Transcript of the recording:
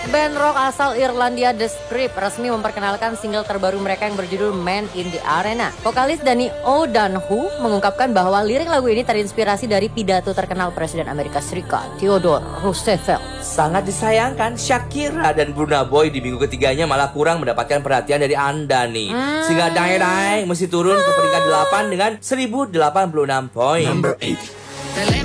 Band rock asal Irlandia The Script resmi memperkenalkan single terbaru mereka yang berjudul Man in the Arena. Vokalis Danny O'Donoghue mengungkapkan bahwa lirik lagu ini terinspirasi dari pidato terkenal Presiden Amerika Serikat Theodore Roosevelt. Sangat disayangkan Shakira dan Burna Boy di minggu ketiganya malah kurang mendapatkan perhatian dari Anda nih. Sehingga Daeng Daeng mesti turun ke peringkat 8 dengan 1086 poin.